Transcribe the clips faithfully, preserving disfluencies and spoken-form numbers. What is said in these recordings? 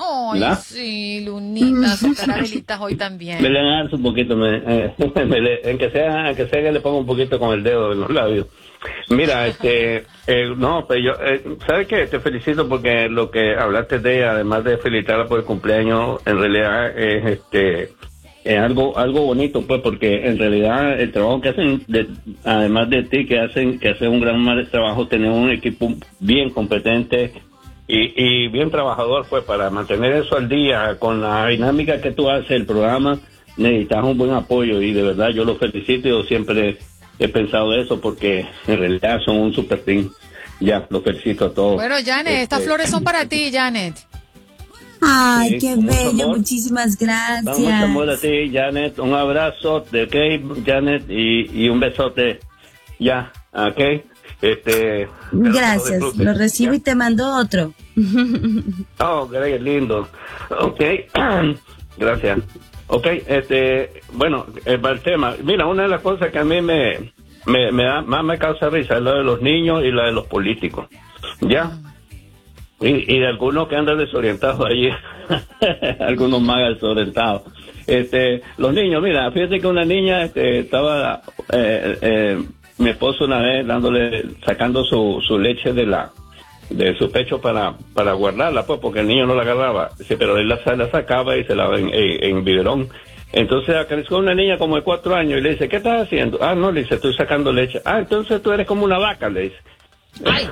Ay, ¿La? sí, Lunita, sacar velitas hoy también. Me le dan un poquito, me, eh, me le, en que sea, en que sea que le ponga un poquito con el dedo en los labios. Mira, este, eh, no, pero yo, eh, ¿sabes qué? Te felicito porque lo que hablaste de ella, además de felicitarla por el cumpleaños, en realidad es, este, es algo, algo bonito, pues, porque en realidad el trabajo que hacen, de, además de ti, que hacen, que hacen un gran mal trabajo, tener un equipo bien competente y, y bien trabajador, pues, para mantener eso al día, con la dinámica que tú haces, el programa, necesitas un buen apoyo y de verdad yo lo felicito, yo siempre he pensado eso porque en realidad son un super team. Ya, lo felicito a todos. Bueno, Janet, este, estas flores son para ti, Janet. Ay, sí, qué bello, muchísimas gracias. Damos mucho amor a ti, Janet. Un abrazo de ok, Janet, y, y un besote. Ya, ok. Este, gracias, lo recibo ya. Y te mando otro. Oh, qué lindo. Ok, gracias. Ok, este, bueno, el, el tema. Mira, una de las cosas que a mí me, me, me da, más me causa risa es la de los niños y la de los políticos. ¿Ya? Y, y de algunos que andan desorientados allí, algunos más desorientados. Este, los niños, mira, fíjate que una niña este, estaba, eh, eh, mi esposo una vez dándole, sacando su, su leche de la, de su pecho para, para guardarla, pues, porque el niño no la agarraba, sí, pero él la, la sacaba y se la daba en, en, en biberón. Entonces acarició a una niña como de cuatro años y le dice, ¿qué estás haciendo? Ah, no, le dice, estoy sacando leche. Ah, entonces tú eres como una vaca, le dice. Ay.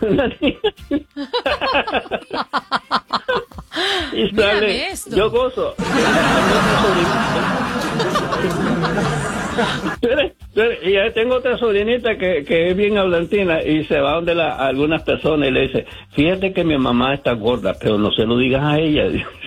Y sale, yo gozo. Y ya tengo otra sobrinita que, que es bien hablantina y se va donde la, a algunas personas y le dice, fíjate que mi mamá está gorda, pero no se lo digas a ella.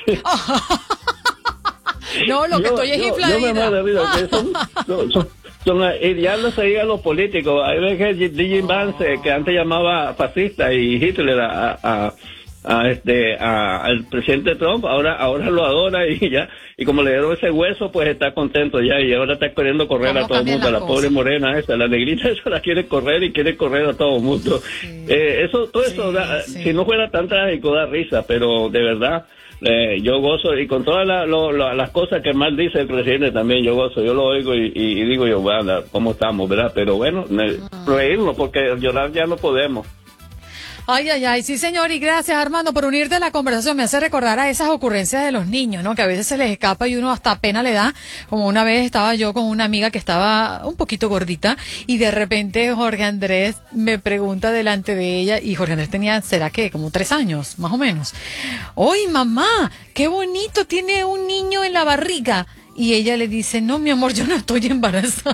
No, lo que yo, estoy es yo, infladita. Yo me muero de vida, que son, son, son, son, y ya no se digan los políticos. Hay veces que D J Vance, que antes llamaba fascista, y Hitler a, a, a este a, al presidente Trump, ahora ahora lo adora y ya, y como le dieron ese hueso, pues está contento ya, y ahora está queriendo correr a todo el mundo, a la cosa? Pobre morena esa, la negrita esa la quiere correr y quiere correr a todo el mundo. Sí. Eh, eso, todo sí, eso, da, sí. Si no fuera tan trágico, da risa, pero de verdad, Eh, yo gozo, y con todas la, lo, lo, las cosas que mal dice el presidente también yo gozo, yo lo oigo y, y, y digo yo, bueno, ¿cómo estamos, verdad? Pero bueno, uh-huh. reírnos, porque llorar ya no podemos. Ay, ay, ay, sí señor, y gracias Armando por unirte a la conversación, me hace recordar a esas ocurrencias de los niños, ¿no? Que a veces se les escapa y uno hasta pena le da, como una vez estaba yo con una amiga que estaba un poquito gordita y de repente Jorge Andrés me pregunta delante de ella, y Jorge Andrés tenía, ¿será qué? Como tres años, más o menos. ¡Oye, mamá, qué bonito, tiene un niño en la barriga! Y ella le dice, no, mi amor, yo no estoy embarazada.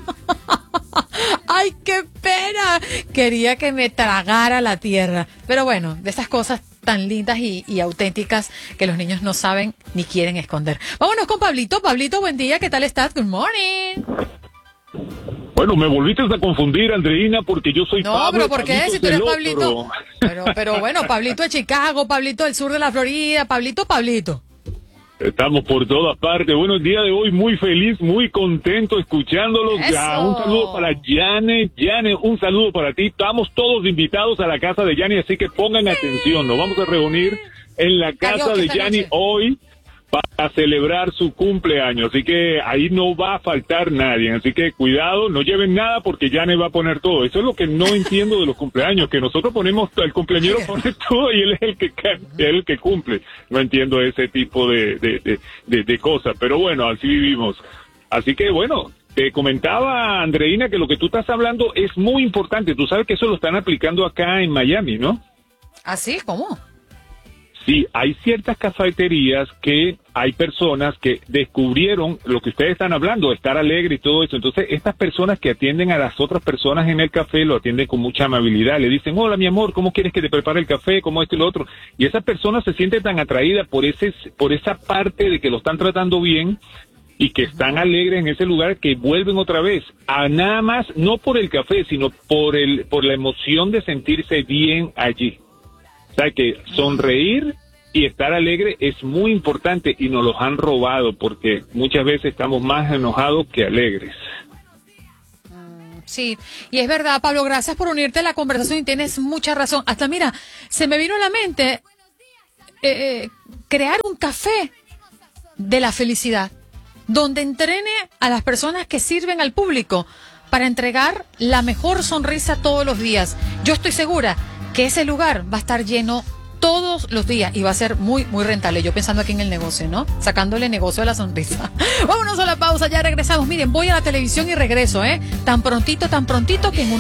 ¡Ay, qué pena! Quería que me tragara la tierra. Pero bueno, de esas cosas tan lindas y, y auténticas que los niños no saben ni quieren esconder. Vámonos con Pablito. Pablito, buen día. ¿Qué tal estás? Good morning. Bueno, me volviste a confundir, Andreina, porque yo soy no, Pablo. No, pero ¿por qué? Si tú eres Pablito. Otro. Pero, pero bueno, Pablito de Chicago, Pablito del sur de la Florida, Pablito, Pablito. Estamos por todas partes. Bueno, el día de hoy muy feliz, muy contento escuchándolos. Ya, un saludo para Janet. Janet, un saludo para ti. Estamos todos invitados a la casa de Janet, así que pongan atención. Nos vamos a reunir en la casa de Janet hoy para celebrar su cumpleaños. Así que ahí no va a faltar nadie. Así que cuidado, no lleven nada porque Janet va a poner todo. Eso es lo que no entiendo de los cumpleaños, que nosotros ponemos, el cumpleañero pone todo y él es el que, él es el que cumple. No entiendo ese tipo de, de, de, de, de cosas. Pero bueno, así vivimos. Así que bueno, te comentaba, Andreina, que lo que tú estás hablando es muy importante. Tú sabes que eso lo están aplicando acá en Miami, ¿no? ¿Ah, sí? ¿Cómo? Sí, hay ciertas cafeterías que hay personas que descubrieron lo que ustedes están hablando, estar alegre y todo eso. Entonces, estas personas que atienden a las otras personas en el café lo atienden con mucha amabilidad. Le dicen, hola, mi amor, ¿cómo quieres que te prepare el café? ¿Cómo esto y lo otro? Y esa persona se siente tan atraída por ese, por esa parte de que lo están tratando bien y que están alegres en ese lugar, que vuelven otra vez a nada más, no por el café, sino por el, por la emoción de sentirse bien allí. O sea, que sonreír y estar alegre es muy importante y nos los han robado porque muchas veces estamos más enojados que alegres. Sí, y es verdad, Pablo, gracias por unirte a la conversación y tienes mucha razón. Hasta mira, se me vino a la mente eh, crear un café de la felicidad, donde entrene a las personas que sirven al público para entregar la mejor sonrisa todos los días. Yo estoy segura que ese lugar va a estar lleno todos los días y va a ser muy, muy rentable. Yo pensando aquí en el negocio, ¿no? Sacándole negocio a la sonrisa. Vámonos a la pausa, ya regresamos. Miren, voy a la televisión y regreso, ¿eh? Tan prontito, tan prontito que en unos